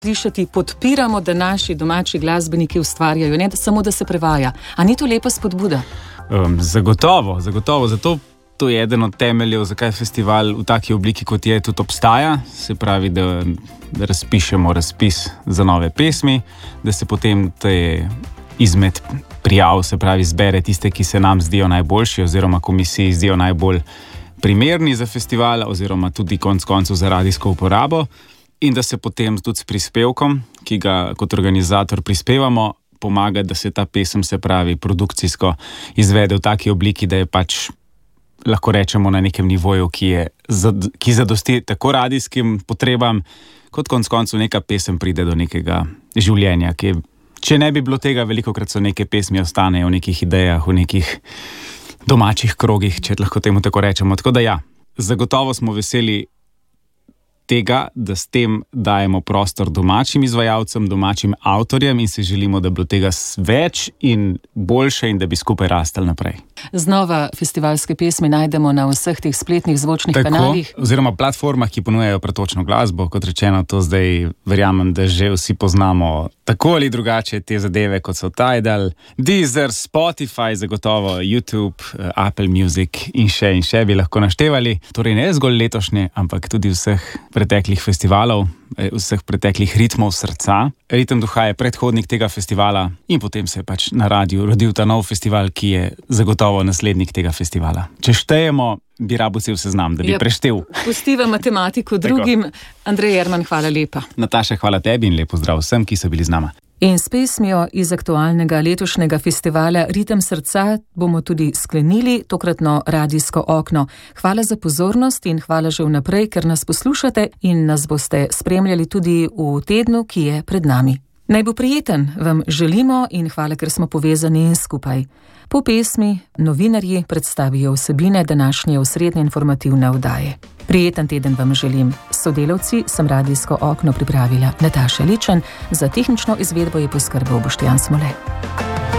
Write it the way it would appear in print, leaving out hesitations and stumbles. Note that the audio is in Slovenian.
Slišati, podpiramo, da naši domači glasbeniki ustvarjajo, ne samo da se prevaja. A ni to lepa spodbuda? Zagotovo. Zato to je eden od temeljev, zakaj festival v taki obliki, kot je, tudi obstaja. Se pravi, da razpišemo razpis za nove pesmi, da se potem te izmed prijav, se pravi, zbere tiste, ki se nam zdijo najboljši oziroma komisiji zdijo najbolj primerni za festival oziroma tudi konec koncev za radijsko uporabo. In da se potem tudi s prispevkom, ki ga kot organizator prispevamo, pomaga, da se ta pesem, se pravi, produkcijsko izvede v taki obliki, da je pač, lahko rečemo, na nekem nivoju, ki zadosti tako radijskim potrebam, kot konec koncev neka pesem pride do nekega življenja, ki, če ne bi bilo tega, velikokrat so neke pesmi ostanejo v nekih idejah, v nekih domačih krogih, če lahko temu tako rečemo. Tako da ja, zagotovo smo veseli tega, da s tem dajemo prostor domačim izvajalcem, domačim avtorjem in si želimo, da bi bilo tega več in boljše in da bi skupaj rastli naprej. Znova festivalske pesmi najdemo na vseh teh spletnih zvočnih kanalih. Oziroma platformah, ki ponujajo pretočno glasbo. Kot rečeno, to zdaj verjamem, da že vsi poznamo tako ali drugače te zadeve, kot so Tidal, Deezer, Spotify, zagotovo YouTube, Apple Music in še bi lahko naštevali. Torej ne zgolj letošnje, ampak tudi vseh preteklih festivalov, vseh preteklih ritmov srca. Ritem duha je predhodnik tega festivala in potem se je pač na radiju rodil ta nov festival, ki je zagotovo naslednik tega festivala. Če štejemo, bi rabo cel seznam, da bi preštel. Pustiva matematiko drugim. Andrej Jerman, hvala lepa. Nataša, hvala tebi in lepo zdrav vsem, ki so bili z nama. In s pesmijo iz aktualnega letošnjega festivala Ritem srca bomo tudi sklenili tokratno radijsko okno. Hvala za pozornost in hvala že vnaprej, ker nas poslušate in nas boste spremljali tudi v tednu, ki je pred nami. Naj bo prijeten, vam želimo in hvala, ker smo povezani in skupaj. Po pesmi novinarji predstavijo vsebine današnje osrednje informativne oddaje. Prijeten teden vam želim. Sodelavci sem radijsko okno pripravila Nataša Ličen, za tehnično izvedbo je poskrbel Boštjan Smole.